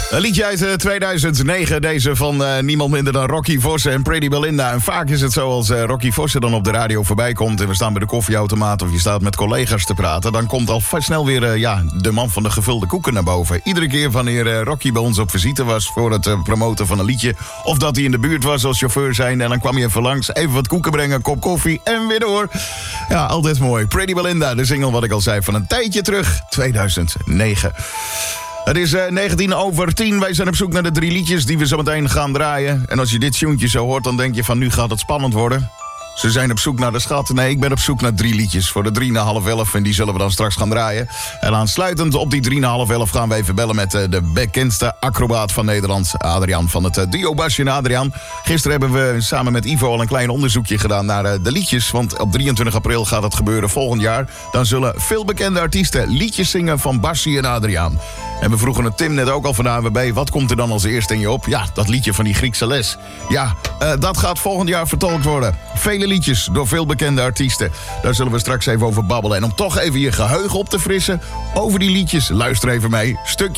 Een liedje uit 2009, deze van niemand minder dan Rocky Vossen en Pretty Belinda. En vaak is het zo als Rocky Vossen dan op de radio voorbij komt en we staan bij de koffieautomaat of je staat met collega's te praten, dan komt al snel weer de man van de gevulde koeken naar boven. Iedere keer wanneer Rocky bij ons op visite was voor het promoten van een liedje, of dat hij in de buurt was als chauffeur zijn en dan kwam hij even langs, even wat koeken brengen, kop koffie en weer door. Ja, altijd mooi. Pretty Belinda, de single wat ik al zei van een tijdje terug, 2009. Het is 19:10. Wij zijn op zoek naar de 3 liedjes die we zo meteen gaan draaien. En als je dit tjoentje zo hoort, dan denk je van nu gaat het spannend worden. Ze zijn op zoek naar de schat. Nee, ik ben op zoek naar 3 liedjes voor de 11:55 en die zullen we dan straks gaan draaien. En aansluitend op die 11:55 gaan we even bellen met de bekendste acrobaat van Nederland, Adriaan van het duo Basje en Adriaan. Gisteren hebben we samen met Ivo al een klein onderzoekje gedaan naar de liedjes. Want op 23 april gaat het gebeuren volgend jaar. Dan zullen veel bekende artiesten liedjes zingen van Basje en Adriaan. En we vroegen het Tim net ook al van de ANWB. Wat komt er dan als eerste in je op? Ja, dat liedje van die Griekse les. Ja, dat gaat volgend jaar vertolkt worden. Vele liedjes door veel bekende artiesten. Daar zullen we straks even over babbelen. En om toch even je geheugen op te frissen over die liedjes, luister even mee. Stukje